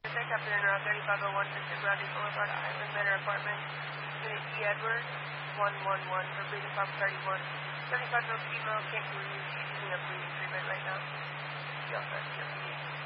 Captain Route 3501, Mr. Bradley Boulevard, Island Manor Apartment, Unit E. Edward, 111, for Freedom Pub 31, 35 female, can't believe